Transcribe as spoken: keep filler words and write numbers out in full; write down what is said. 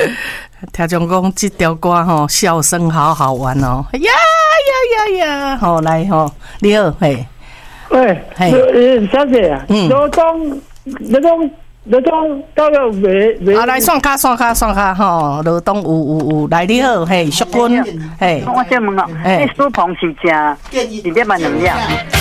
听众讲这条歌吼，笑声好好玩哦！呀呀呀呀！好来吼，你好，嘿， 喂，嘿，小姐啊，嗯，罗东，罗东。罗东到了未未？ 啊，来算卡算卡算卡吼，罗东有有有，来你好，嘿，淑君，嘿， 我先问哦，迄苏鹏是食一粒嘛两粒？